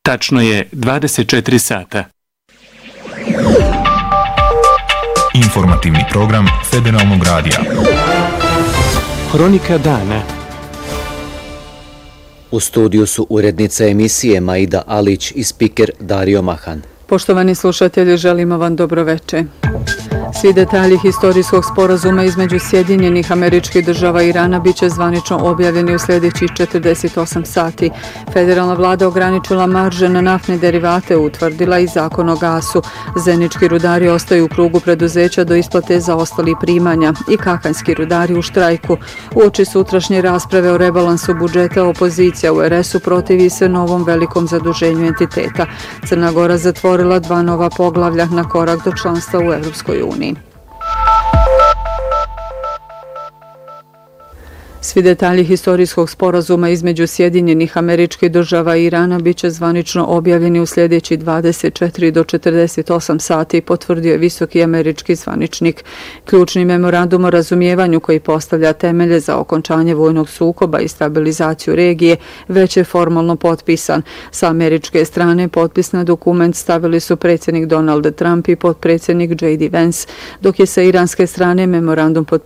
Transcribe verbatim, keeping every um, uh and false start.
Tačno je dvadeset četiri sata. Informativni program Federalnog radija. Hronika dana. U studiju su urednica emisije Maida Alić i spiker Dario Mahan. Poštovani slušatelji, želimo vam dobroveče. Svi detalji historijskog sporazuma između Sjedinjenih Američkih Država i Irana biće zvanično objavljeni u sljedećih četrdeset osam sati. Federalna vlada ograničila marže na naftne derivate, utvrdila i zakon o gasu. Zenički rudari ostaju u krugu preduzeća do isplate zaostalih primanja i kakanski rudari u štrajku. Uoči sutrašnje rasprave o rebalansu budžeta, opozicija u er esu protivi se novom velikom zaduženju entiteta. Crna Gora zatvorila dva nova poglavlja na korak do članstva u Evropskoj uniji. Svi detalji historijskog sporazuma između Sjedinjenih Američkih Država i Irana biće zvanično objavljeni u sljedećih dvadeset četiri do četrdeset osam sati, potvrdio je visoki američki zvaničnik. Ključni memorandum o razumijevanju koji postavlja temelje za okončanje vojnog sukoba i stabilizaciju regije već je formalno potpisan. Sa američke strane potpis na dokument stavili su predsjednik Donald Trump i potpredsjednik J D Vance, dok je sa iranske strane memorandum potpisao